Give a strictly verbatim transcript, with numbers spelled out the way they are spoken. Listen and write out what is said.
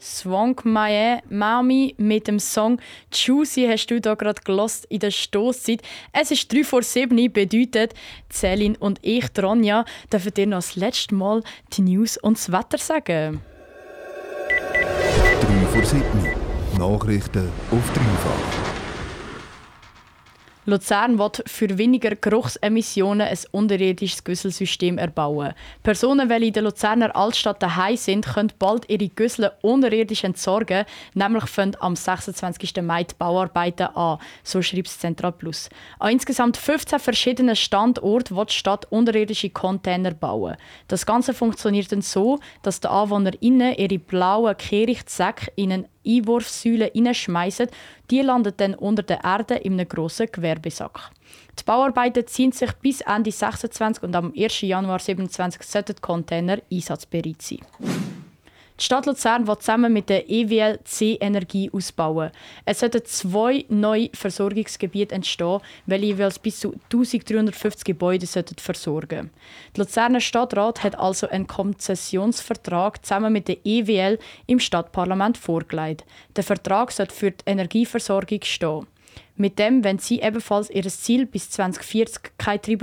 Swang Mami mit dem Song «Juicy» hast du da gerade gelost in der Stosszeit. Es ist drei vor sieben, bedeutet, Céline und ich, Ronja, dürfen dir noch das letzte Mal die News und das Wetter sagen. drei vor sieben. Nachrichten auf dreifach. Luzern will für weniger Geruchsemissionen ein unterirdisches Güsselsystem erbauen. Personen, die in der Luzerner Altstadt daheim sind, können bald ihre Güssel unterirdisch entsorgen. Nämlich fangen am sechsundzwanzigsten Mai die Bauarbeiten an, so schreibt es Central Plus. An insgesamt fünfzehn verschiedenen Standorten will die Stadt unterirdische Container bauen. Das Ganze funktioniert dann so, dass die AnwohnerInnen ihre blauen Kehrichtsäcke in eine Einwurfsäule hineinschmeissen. Die landen dann unter der Erde in einem grossen Gewerbesack. Die Bauarbeiten ziehen sich bis Ende sechsundzwanzig und am ersten Januar siebenundzwanzig sollten die Container einsatzbereit sein. Die Stadt Luzern will zusammen mit der E W L C-Energie ausbauen. Es sollten zwei neue Versorgungsgebiete entstehen, welche jeweils bis zu eintausenddreihundertfünfzig Gebäude versorgen sollten. Der Luzerner Stadtrat hat also einen Konzessionsvertrag zusammen mit der E W L im Stadtparlament vorgelegt. Der Vertrag sollte für die Energieversorgung stehen. Mit dem wollen sie ebenfalls ihr Ziel bis zwanzig vierzig keine